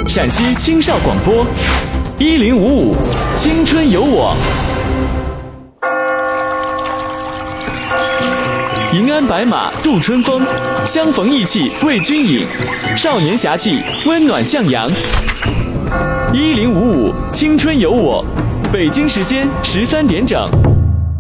陕西青少广播1055青春有我。银鞍白马度春风，相逢意气为君饮。少年侠气，温暖向阳。1055青春有我，北京时间13点整。